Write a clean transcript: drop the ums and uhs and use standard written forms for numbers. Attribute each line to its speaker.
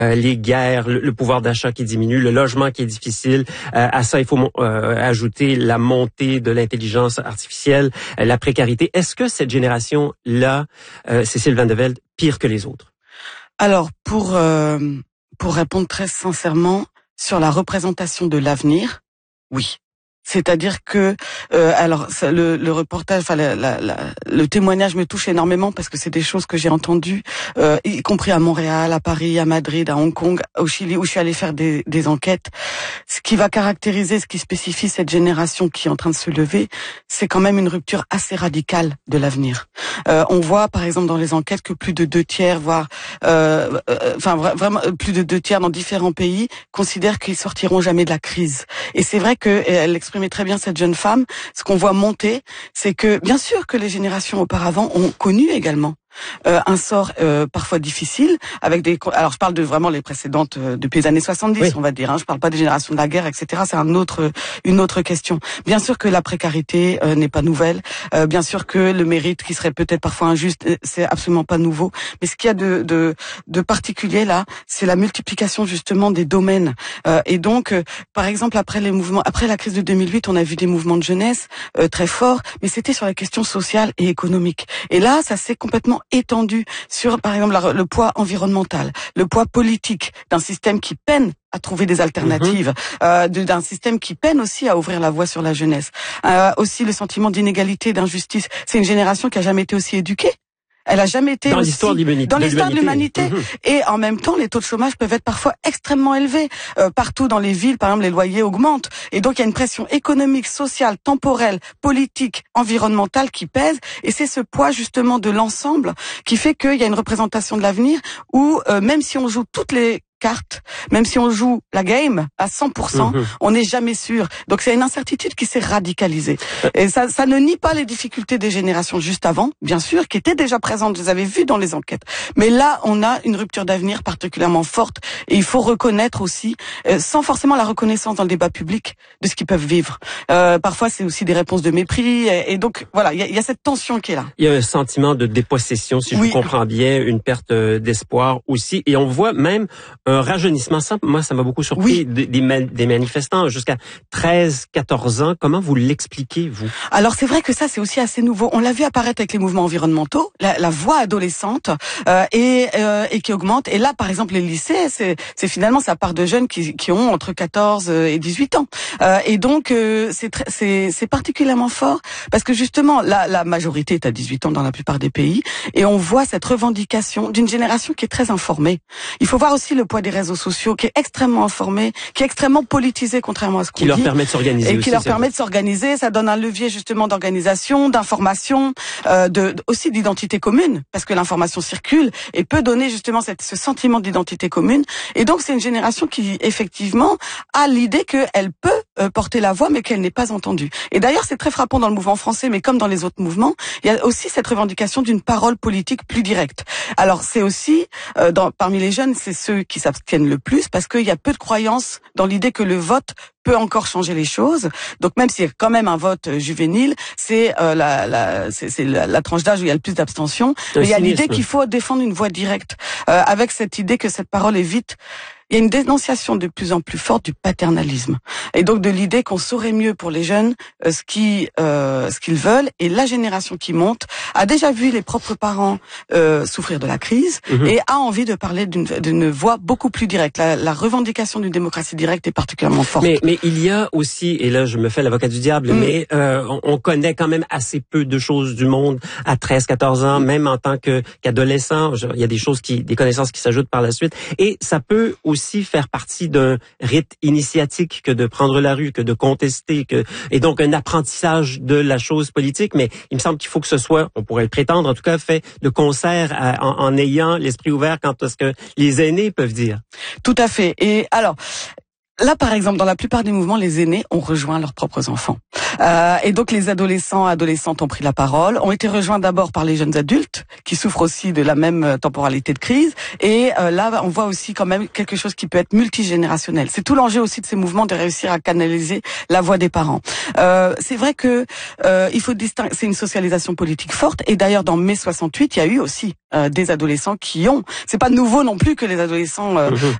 Speaker 1: les guerres, le pouvoir d'achat qui diminue, le logement qui est difficile. À ça, il faut ajouter la montée de l'intelligence artificielle, la précarité. Est-ce que cette génération-là, Cécile Van de Velde, pire que les autres?
Speaker 2: Alors, pour répondre très sincèrement, sur la représentation de l'avenir, oui. C'est-à-dire que le reportage, enfin le témoignage me touche énormément parce que c'est des choses que j'ai entendues, y compris à Montréal, à Paris, à Madrid, à Hong Kong, au Chili, où je suis allée faire des enquêtes. Ce qui va caractériser, ce qui spécifie cette génération qui est en train de se lever, c'est quand même une rupture assez radicale de l'avenir. On voit par exemple dans les enquêtes que plus de 2/3, voire vraiment plus de 2/3 dans différents pays considèrent qu'ils sortiront jamais de la crise. Et c'est vrai que elle exprimait très bien cette jeune femme. Ce qu'on voit monter, c'est que bien sûr que les générations auparavant ont connu également un sort parfois difficile avec des. Alors je parle de vraiment les précédentes depuis les années 70, oui. On va dire. Je parle pas des générations de la guerre, etc. C'est une autre question. Bien sûr que la précarité n'est pas nouvelle. Bien sûr que le mérite qui serait peut-être parfois injuste, c'est absolument pas nouveau. Mais ce qu'il y a de particulier là, c'est la multiplication justement des domaines. Et donc, par exemple, après la crise de 2008, on a vu des mouvements de jeunesse très forts, mais c'était sur les questions sociales et économiques. Et là, ça s'est complètement étendu sur, par exemple, le poids environnemental, le poids politique d'un système qui peine à trouver des alternatives, d'un système qui peine aussi à ouvrir la voie sur la jeunesse. Aussi le sentiment d'inégalité, d'injustice. C'est une génération qui a jamais été aussi éduquée. Elle a jamais été
Speaker 1: dans l'histoire de
Speaker 2: l'humanité. Et en même temps, les taux de chômage peuvent être parfois extrêmement élevés. Partout dans les villes, par exemple, les loyers augmentent. Et donc, il y a une pression économique, sociale, temporelle, politique, environnementale qui pèse. Et c'est ce poids, justement, de l'ensemble qui fait qu'il y a une représentation de l'avenir où, même si on joue toutes les cartes, même si on joue la game à 100%, on n'est jamais sûr. Donc c'est une incertitude qui s'est radicalisée. Et ça ne nie pas les difficultés des générations juste avant, bien sûr, qui étaient déjà présentes, je les avais vues dans les enquêtes. Mais là, on a une rupture d'avenir particulièrement forte et il faut reconnaître aussi, sans forcément la reconnaissance dans le débat public, de ce qu'ils peuvent vivre. Parfois, c'est aussi des réponses de mépris et donc voilà, il y a cette tension qui est là.
Speaker 1: Il y a un sentiment de dépossession, si je comprends bien, une perte d'espoir aussi. Et on voit même un rajeunissement. Ça, moi, ça m'a beaucoup surpris. Des manifestants jusqu'à 13, 14 ans. Comment vous l'expliquez, vous?
Speaker 2: Alors, c'est vrai que ça, c'est aussi assez nouveau. On l'a vu apparaître avec les mouvements environnementaux, la voix adolescente, et qui augmente. Et là, par exemple, les lycées, c'est finalement sa part de jeunes qui ont entre 14 et 18 ans. Et donc, c'est particulièrement fort parce que justement, la majorité est à 18 ans dans la plupart des pays. Et on voit cette revendication d'une génération qui est très informée. Il faut voir aussi le poids des réseaux sociaux, qui est extrêmement informé, qui est extrêmement politisé, contrairement à ce qu'on dit.
Speaker 1: Qui leur permet de s'organiser.
Speaker 2: Et qui leur permet de s'organiser. Ça donne un levier justement d'organisation, d'information, aussi d'identité commune, parce que l'information circule et peut donner justement ce sentiment d'identité commune. Et donc c'est une génération qui effectivement a l'idée qu'elle peut porter la voix, mais qu'elle n'est pas entendue. Et d'ailleurs c'est très frappant dans le mouvement français, mais comme dans les autres mouvements, il y a aussi cette revendication d'une parole politique plus directe. Alors c'est aussi parmi les jeunes, c'est ceux qui s'abstiennent le plus parce qu'il y a peu de croyance dans l'idée que le vote peut encore changer les choses. Donc même s'il y a quand même un vote juvénile, c'est la tranche d'âge où il y a le plus d'abstention. Mais il y a l'idée qu'il faut défendre une voix directe, avec cette idée que cette parole est vite. Il y a une dénonciation de plus en plus forte du paternalisme et donc de l'idée qu'on saurait mieux pour les jeunes ce qu'ils veulent. Et la génération qui monte a déjà vu les propres parents souffrir de la crise et a envie de parler d'une voix beaucoup plus directe. La revendication d'une démocratie directe est particulièrement forte.
Speaker 1: Mais il y a aussi, et là je me fais l'avocat du diable, mais on connaît quand même assez peu de choses du monde à 13, 14 ans, même en tant qu'adolescent. Il y a des connaissances qui s'ajoutent par la suite. Et ça peut aussi faire partie d'un rite initiatique que de prendre la rue, que de contester, et donc un apprentissage de la chose politique. Mais il me semble qu'il faut que ce soit, on pourrait le prétendre, en tout cas fait de concert en ayant l'esprit ouvert quant à ce que les aînés peuvent dire.
Speaker 2: Tout à fait. Et alors, Là, par exemple, dans la plupart des mouvements, les aînés ont rejoint leurs propres enfants. Et donc, les adolescentes ont pris la parole, ont été rejoints d'abord par les jeunes adultes, qui souffrent aussi de la même temporalité de crise. Et là, on voit aussi quand même quelque chose qui peut être multigénérationnel. C'est tout l'enjeu aussi de ces mouvements, de réussir à canaliser la voix des parents. C'est vrai que il faut distinguer, c'est une socialisation politique forte. Et d'ailleurs, dans mai 68, il y a eu aussi des adolescents qui ont... C'est pas nouveau non plus que les adolescents